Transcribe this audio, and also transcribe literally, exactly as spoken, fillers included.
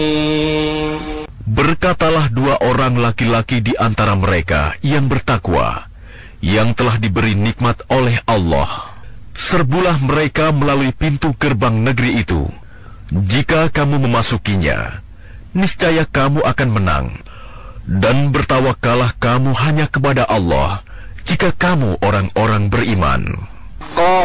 Berkatalah dua orang laki-laki di antara mereka yang bertakwa, yang telah diberi nikmat oleh Allah. Serbulah mereka melalui pintu gerbang negeri itu. Jika kamu memasukinya, niscaya kamu akan menang. Dan bertawakkallah kamu hanya kepada Allah, jika kamu orang-orang beriman.